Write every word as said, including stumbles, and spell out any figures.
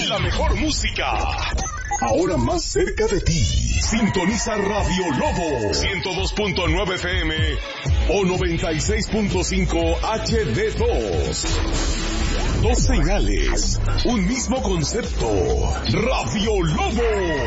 La mejor música. Ahora más cerca de ti. Sintoniza Radio Lobo ciento dos punto nueve F M o noventa y seis punto cinco H D dos. Dos señales, un mismo concepto. Radio Lobo.